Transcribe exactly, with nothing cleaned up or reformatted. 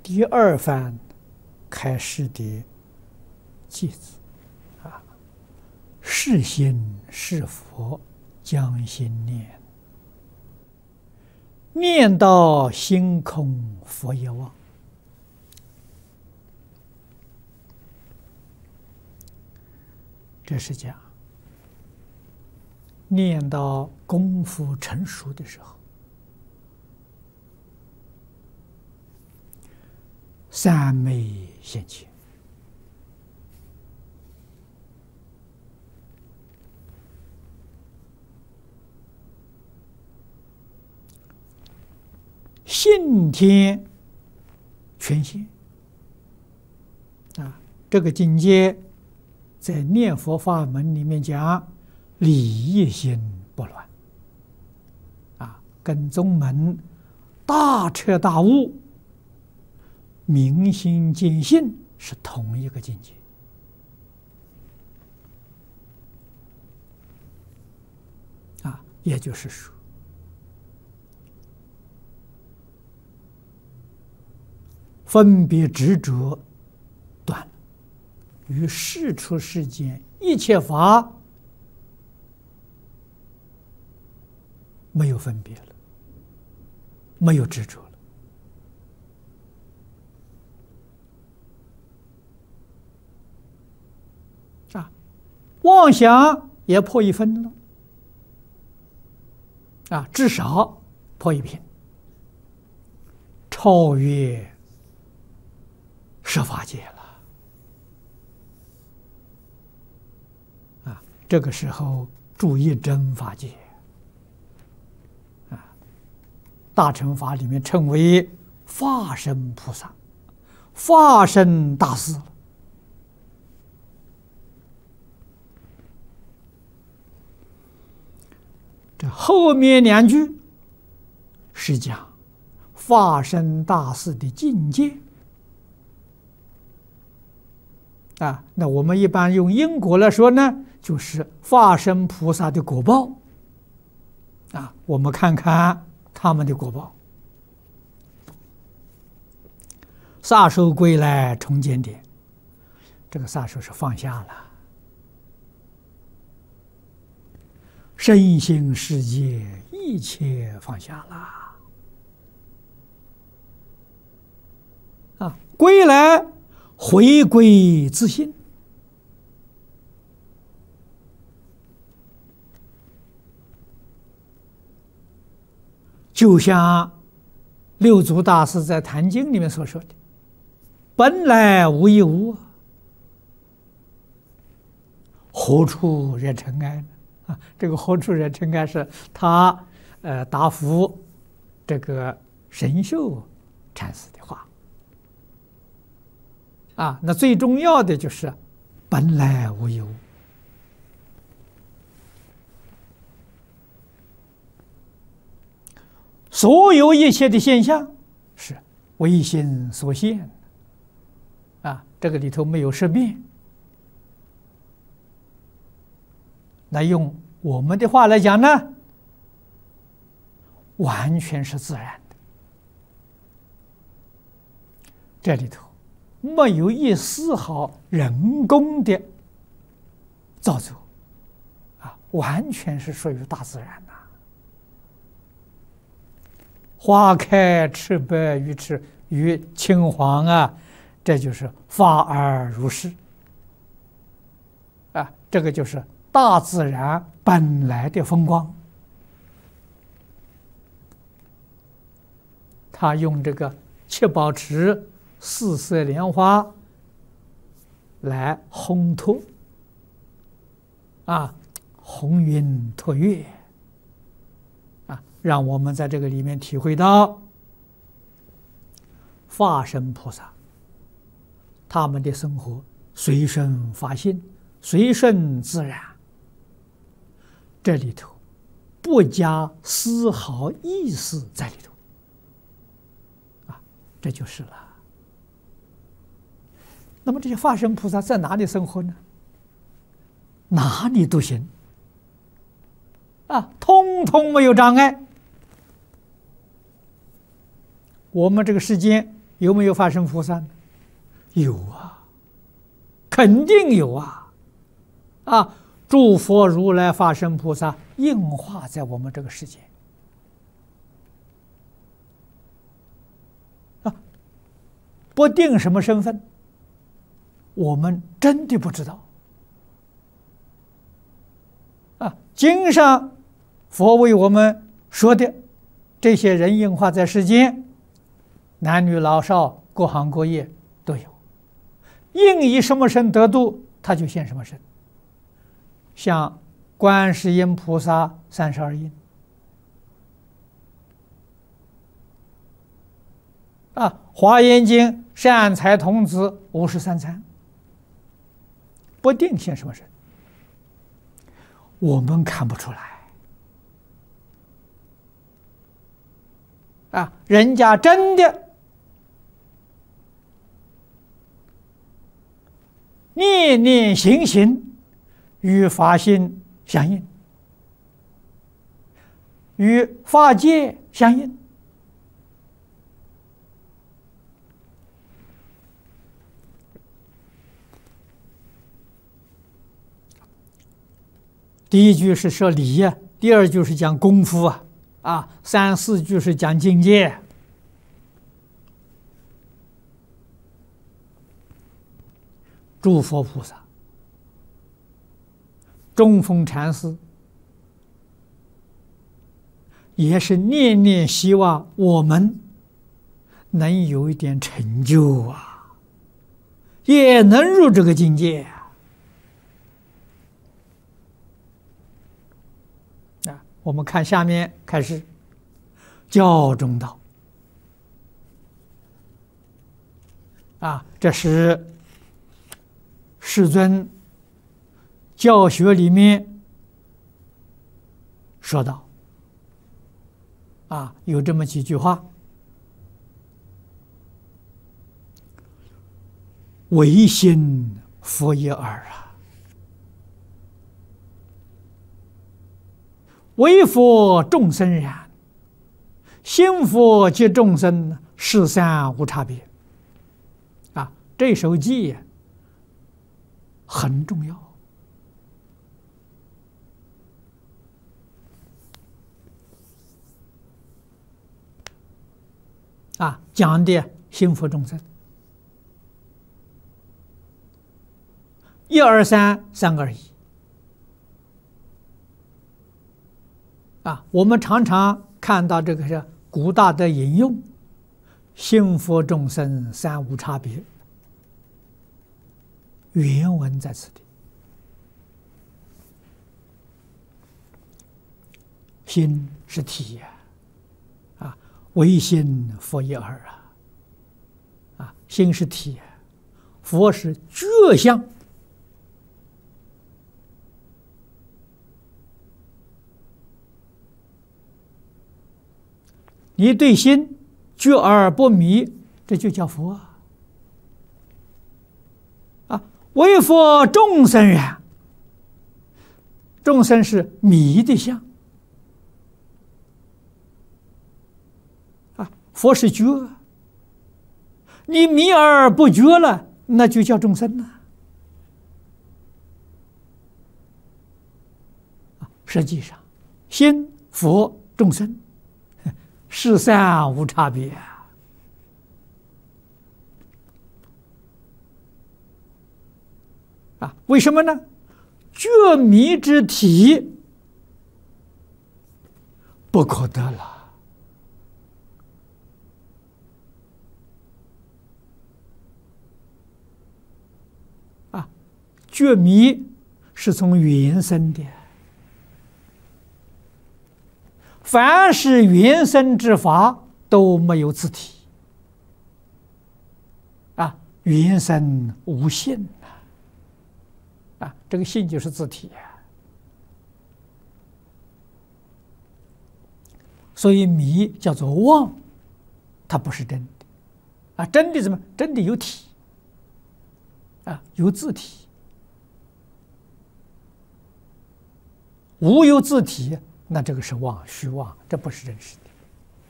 第二番开示的偈子啊，是心是佛将心念，念到心空佛也忘。这是讲念到功夫成熟的时候，三昧现前，信天全现啊！这个境界在念佛法门里面讲，理一心不乱啊，跟宗门大彻大悟、明心见性是同一个境界啊，也就是说，分别执着断了，与世出世间一切法没有分别了，没有执着了啊，妄想也破一分了啊，至少破一品，超越十法界了啊！这个时候注意真法界啊，大乘法里面称为法身菩萨、法身大士。这后面两句是讲法身大士的境界啊，那我们一般用因果来说呢，就是法身菩萨的果报啊。我们看看他们的果报：撒手归来重见点，这个撒手是放下了；身心世界一切放下了啊，归来。回归自信，就像六祖大师在《坛经》里面所说的：“本来无一物，何处惹尘埃呢？”啊，这个“何处惹尘埃”是他呃答复这个神秀禅师的话。啊，那最重要的就是本来无一物，所有一切的现象是唯心所现啊，这个里头没有识别。那用我们的话来讲呢，完全是自然的，这里头没有一丝毫人工的造作啊，完全是属于大自然呐、啊。花开赤白与赤与青黄啊，这就是法而如是啊，这个就是大自然本来的风光。他用这个七宝池四色莲花来烘托啊，红云托月啊，让我们在这个里面体会到法身菩萨他们的生活随顺法性，随顺自然，这里头不加丝毫意思在里头啊，这就是了。那么这些法身菩萨在哪里生活呢？哪里都行啊，通通没有障碍。我们这个世间有没有法身菩萨呢？有啊，肯定有啊！啊，诸佛如来法身菩萨应化在我们这个世界啊，不定什么身份，我们真的不知道啊。经上佛为我们说的这些人应化在世间，男女老少，各行各业都有，应以什么身得度，他就现什么身。像观世音菩萨三十二应啊，华严经善财童子五十三参，不定现什么身，我们看不出来啊，人家真的念念行行与法心相应，与法界相应。第一句是说理呀，第二句是讲功夫啊，啊，三四句是讲境界。诸佛菩萨、中峰禅师也是念念希望我们能有一点成就啊，也能入这个境界啊。啊，我们看下面开始教中道啊，这是世尊教学里面说到啊，有这么几句话：唯心佛一耳啊，唯佛众生然，心佛及众生，事三无差别。啊，这首偈很重要啊，讲的心佛众生，一二三，三个而已啊。我们常常看到这个是古大德引用“心佛众生三无差别”，原文在此地。心是体呀，啊，唯心佛一耳啊，啊，心是体呀，佛是觉相。你对心觉而不迷，这就叫佛啊！啊，唯佛众生然，众生是迷的相啊，佛是觉，你迷而不觉了，那就叫众生了。啊，实际上，心、佛、众生。事三无差别啊！为什么呢？觉迷之体不可得了啊！觉迷是从缘生的。凡是缘生之法都没有自体啊，缘生无性啊，这个性就是自体呀、啊。所以迷叫做妄，它不是真的啊，真的怎么？真的有体啊，有自体，无有自体。那这个是妄，虚妄，这不是真实的。